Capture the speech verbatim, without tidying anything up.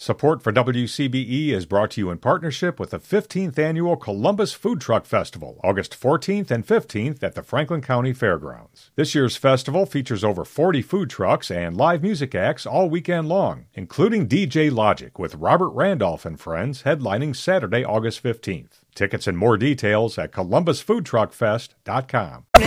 Support for W C B E is brought to you in partnership with the fifteenth Annual Columbus Food Truck Festival, August fourteenth and fifteenth at the Franklin County Fairgrounds. This year's festival features over forty food trucks and live music acts all weekend long, including D J Logic with Robert Randolph and Friends headlining Saturday, August fifteenth. Tickets and more details at columbus food truck fest dot com.